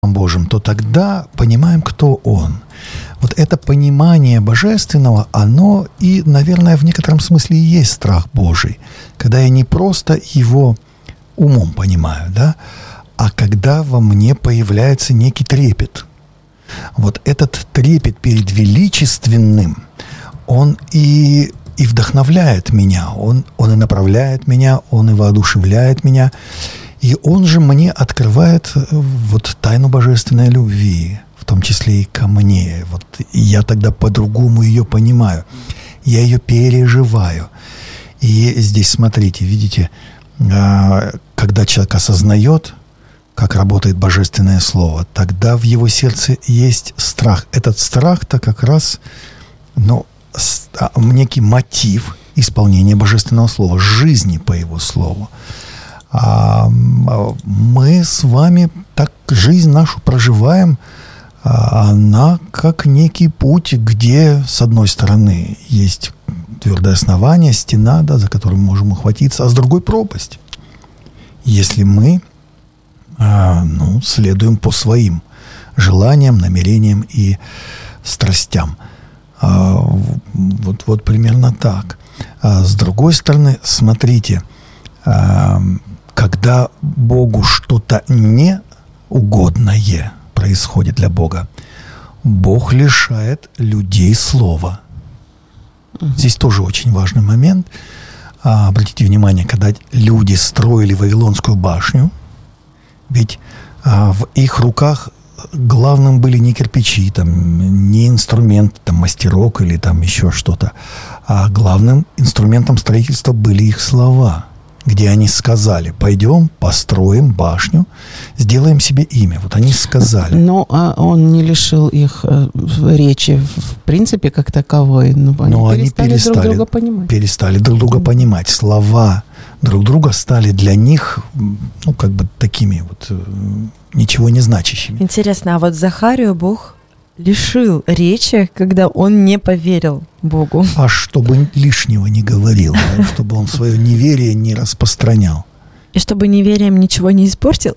Божьим, то тогда понимаем, кто Он. Вот это понимание божественного, оно и, наверное, в некотором смысле и есть страх Божий. Когда я не просто его умом понимаю, да, а когда во мне появляется некий трепет. Вот этот трепет перед величественным, он и вдохновляет меня, он и направляет меня, он и воодушевляет меня. И он же мне открывает вот тайну божественной любви, в том числе и ко мне. Вот я тогда по-другому ее понимаю. Я ее переживаю. И здесь, смотрите, видите, когда человек осознает, как работает божественное слово, тогда в его сердце есть страх. Этот страх-то как раз, некий мотив исполнения божественного слова, жизни по его слову. А мы с вами так жизнь нашу проживаем, она как некий путь, где, с одной стороны, есть твердое основание, стена, да, за которую мы можем ухватиться, а с другой пропасть. Если мы следуем по своим желаниям, намерениям и страстям. Вот примерно так. С другой стороны, смотрите, когда Богу что-то неугодное происходит для Бога, Бог лишает людей слова. Здесь тоже очень важный момент. Обратите внимание, когда люди строили Вавилонскую башню, ведь в их руках главным были не кирпичи, не инструмент, мастерок или еще что-то, а главным инструментом строительства были их слова, где они сказали: пойдем, построим башню, сделаем себе имя. Вот они сказали. Но он не лишил их речи в принципе как таковой. Они перестали друг друга понимать. Слова друг друга стали для них такими ничего не значащими. Интересно, а вот Захарию Бог лишил речи, когда он не поверил Богу. А чтобы лишнего не говорил, чтобы он свое неверие не распространял. И чтобы неверием ничего не испортил?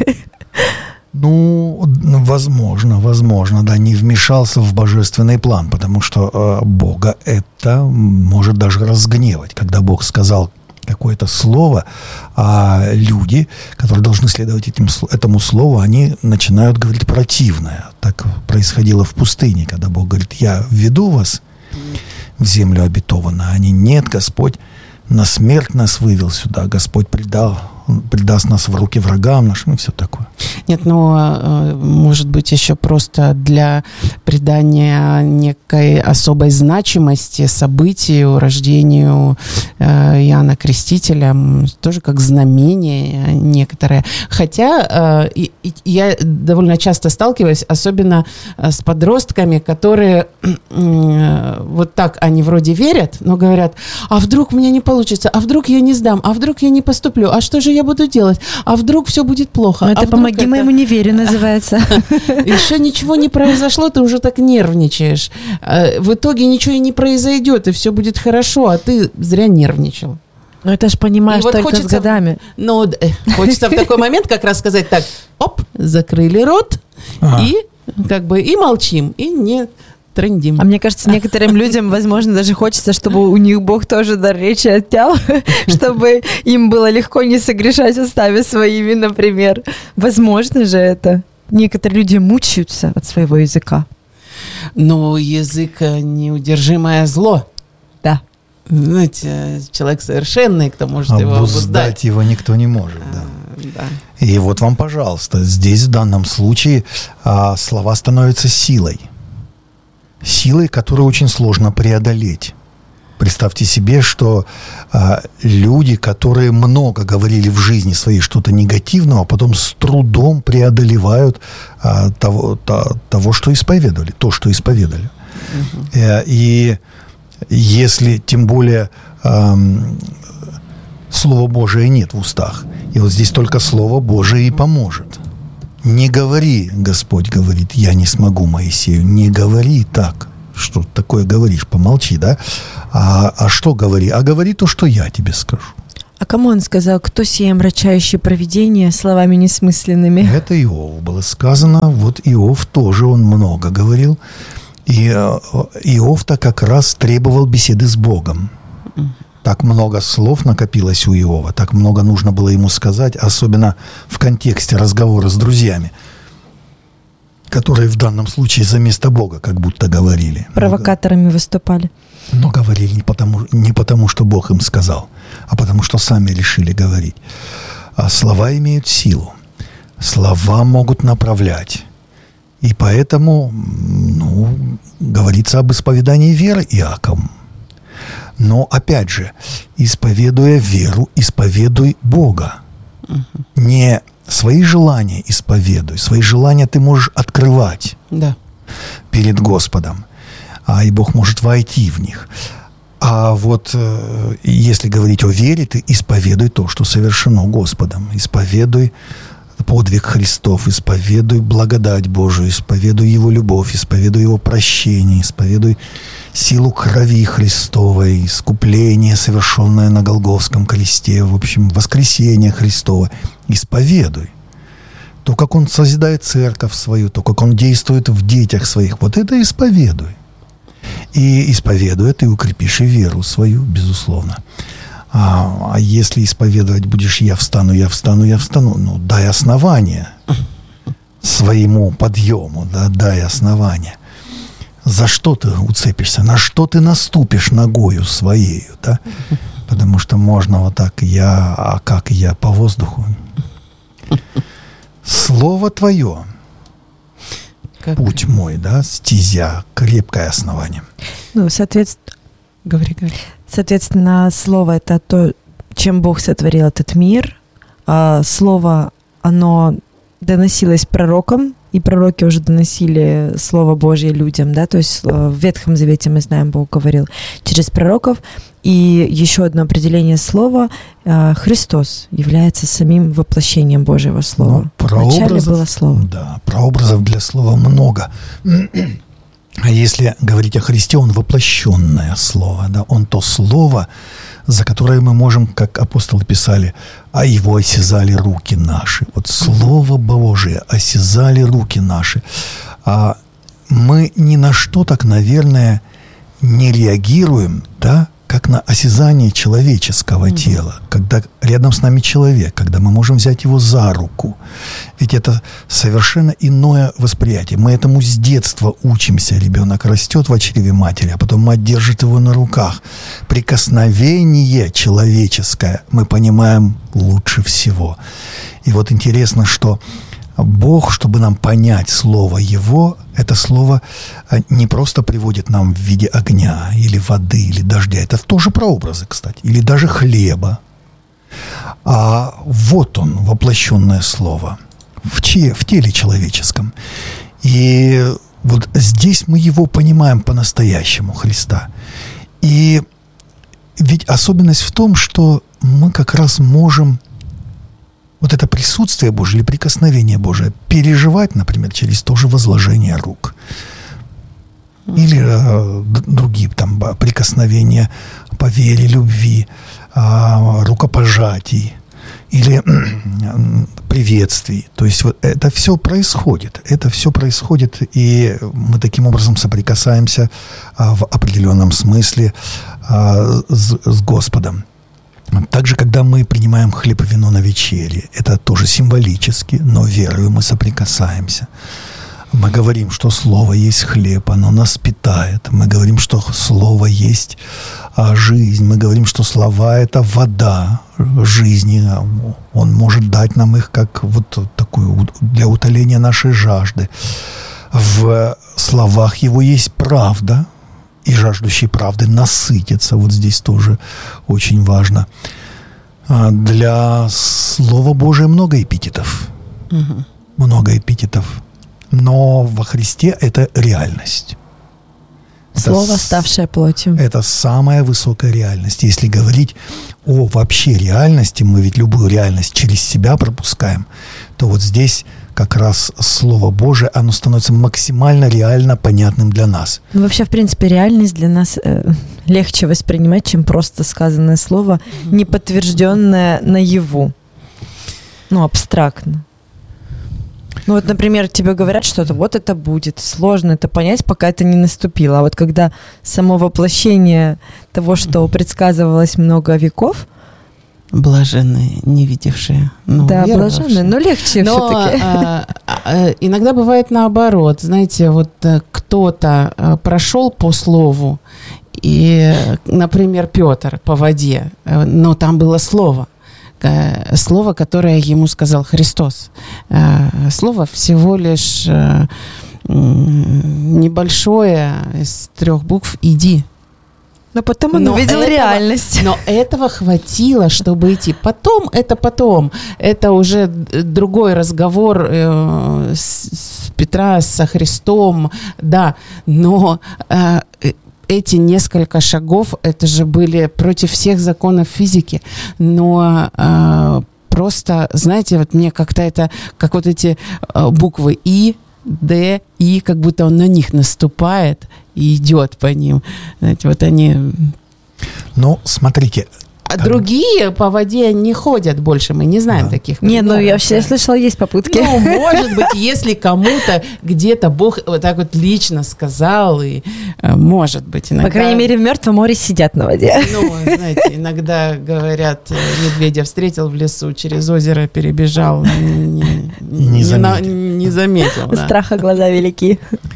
Возможно, да, не вмешался в божественный план, потому что Бога это может даже разгневать. Когда Бог сказал какое-то слово, а люди, которые должны следовать этому слову, они начинают говорить противное. Так происходило в пустыне, когда Бог говорит: я введу вас в землю обетованную. Они: нет, Господь на смерть нас вывел сюда, Господь предаст нас в руки врагам нашим и все такое. Нет, может быть, еще просто для придания некой особой значимости событию, рождению Иоанна Крестителя, тоже как знамение некоторое. Хотя я довольно часто сталкиваюсь, особенно с подростками, которые вот так они вроде верят, но говорят: а вдруг у меня не получится, а вдруг я не сдам, а вдруг я не поступлю, а что же я буду делать, а вдруг все будет плохо. Это «помоги моему неверию» называется. Еще ничего не произошло, ты уже так нервничаешь. В итоге ничего и не произойдет, и все будет хорошо, а ты зря нервничал. Это ж понимаешь только с годами. Хочется в такой момент как раз сказать так: оп, закрыли рот, и молчим, и не трендим. А мне кажется, некоторым людям, возможно, даже хочется, чтобы у них Бог тоже дар речи отнял, чтобы им было легко не согрешать устами своими, например. Возможно же это. Некоторые люди мучаются от своего языка. Но язык — неудержимое зло. Да. Знаете, человек совершенный, кто может его обуздать. Его никто не может, да. Да. И вот вам, пожалуйста, здесь в данном случае слова становятся силой. Силой, которую очень сложно преодолеть. Представьте себе, что люди, которые много говорили в жизни своей что-то негативного, потом с трудом преодолевают того, что исповедовали, то, что исповедали. И если, тем более, Слова Божия нет в устах, и вот здесь только Слово Божие и поможет. Не говори, Господь говорит, я не смогу Моисею, не говори так. Что такое говоришь? Помолчи, да? А что говори? А говори то, что я тебе скажу. А кому он сказал, кто сие омрачающие провидения словами несмысленными? Это Иову было сказано. Вот Иов тоже, он много говорил. И Иов-то как раз требовал беседы с Богом. Так много слов накопилось у Иова, так много нужно было ему сказать, особенно в контексте разговора с друзьями, которые в данном случае за место Бога как будто говорили. Провокаторами выступали. Но говорили не потому, что Бог им сказал, а потому, что сами решили говорить. А слова имеют силу. Слова могут направлять. И поэтому, говорится об исповедании веры Иаковом. Но, опять же, исповедуя веру, исповедуй Бога. Не свои желания исповедуй. Свои желания ты можешь открывать перед Господом. И Бог может войти в них. А вот если говорить о вере, ты исповедуй то, что совершено Господом. Исповедуй подвиг Христов, исповедуй благодать Божию, исповедуй Его любовь, исповедуй Его прощение, исповедуй силу крови Христовой, искупление, совершенное на Голгофском кресте, в общем, воскресение Христово. Исповедуй. То, как Он созидает церковь свою, то, как Он действует в детях своих, вот это исповедуй. И исповедуя, ты укрепишь и веру свою, безусловно. А если исповедовать будешь «я встану», дай основание своему подъему, дай основание. За что ты уцепишься, на что ты наступишь ногою своей, да? Потому что можно вот так как я по воздуху. Слово Твое, путь мой, стезя, крепкое основание. Соответственно, Говори. Соответственно, слово — это то, чем Бог сотворил этот мир. Слово, оно доносилось пророкам, и пророки уже доносили Слово Божье людям, да, то есть в Ветхом Завете, мы знаем, Бог говорил через пророков. И еще одно определение слова — Христос является самим воплощением Божьего Слова. Вначале было Слово. Да, прообразов для Слова много. А если говорить о Христе, Он воплощенное Слово, да, Он то Слово, за которое мы можем, как апостолы писали, а Его осязали руки наши. Вот Слово Божие осязали руки наши. А мы ни на что так, наверное, не реагируем, да, как на осязание человеческого тела, когда рядом с нами человек, когда мы можем взять его за руку. Ведь это совершенно иное восприятие. Мы этому с детства учимся. Ребенок растет в чреве матери, а потом мать держит его на руках. Прикосновение человеческое мы понимаем лучше всего. И вот интересно, что Бог, чтобы нам понять Слово Его, это Слово не просто приводит нам в виде огня, или воды, или дождя. Это тоже прообразы, кстати. Или даже хлеба. А вот Он, воплощенное Слово, в теле человеческом. И вот здесь мы Его понимаем по-настоящему, Христа. И ведь особенность в том, что мы как раз можем вот это присутствие Божие или прикосновение Божие переживать, например, через то же возложение рук. Или другие там прикосновения по вере, любви, рукопожатий или приветствий. То есть вот это все происходит. Это все происходит, и мы таким образом соприкасаемся в определенном смысле с Господом. Также, когда мы принимаем хлеб и вино на вечере, это тоже символически, но верою мы соприкасаемся. Мы говорим, что Слово есть хлеб, оно нас питает. Мы говорим, что Слово есть жизнь. Мы говорим, что слова — это вода жизни. Он может дать нам их как вот такую для утоления нашей жажды. В словах Его есть правда, и жаждущий правды насытится. Вот здесь тоже очень важно. Для Слова Божия много эпитетов. Много эпитетов. Но во Христе это реальность. Слово, ставшее плотью. Это самая высокая реальность. Если говорить о вообще реальности, мы ведь любую реальность через себя пропускаем, то вот здесь как раз Слово Божие, оно становится максимально реально понятным для нас. Ну, вообще, в принципе, реальность для нас легче воспринимать, чем просто сказанное слово, не подтвержденное наяву. Ну, абстрактно. Ну, вот, например, тебе говорят что-то, вот это будет. Сложно это понять, пока это не наступило. А вот когда само воплощение того, что предсказывалось много веков, блаженные, не видевшие. Да, блаженные, но легче все-таки. Иногда бывает наоборот. Знаете, вот кто-то прошел по слову, и, например, Петр по воде, но там было слово. Слово, которое ему сказал Христос. Слово всего лишь небольшое из 3 букв «иди». Но потом он увидел реальность. Но этого хватило, чтобы идти. Потом. Это уже другой разговор с Петра, со Христом. Да, но эти несколько шагов, это же были против всех законов физики. Но просто, знаете, вот мне как-то это, как вот эти буквы «и», «д», «и», как будто он на них наступает и идет по ним. Знаете, вот они... Ну, смотрите. А другие по воде не ходят больше, мы не знаем таких примеров. Не, ну я вообще слышала, есть попытки. Ну, может быть, если кому-то где-то Бог вот так вот лично сказал, и может быть иногда... По крайней мере, в Мертвом море сидят на воде. Ну, знаете, иногда говорят, медведя встретил в лесу, через озеро перебежал, не заметил. У страха глаза велики.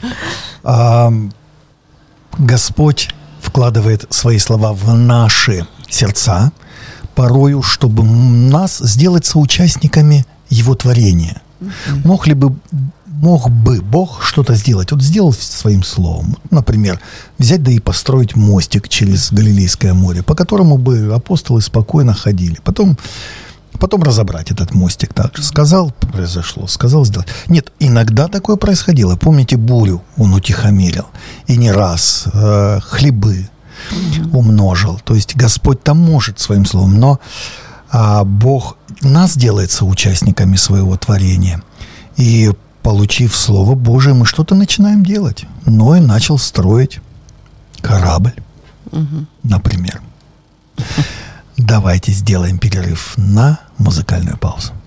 Господь вкладывает свои слова в наши сердца, порою, чтобы нас сделать соучастниками Его творения. Мог бы Бог что-то сделать? Вот сделал своим словом. Например, взять да и построить мостик через Галилейское море, по которому бы апостолы спокойно ходили. Потом разобрать этот мостик также. Сказал, произошло. Сказал, сделать. Нет, иногда такое происходило. Помните, бурю он утихомирил. И не раз хлебы умножил. То есть Господь там может своим словом. Но Бог нас делает соучастниками своего творения. И, получив Слово Божие, мы что-то начинаем делать. Ной начал строить корабль, например. Давайте сделаем перерыв на музыкальную паузу.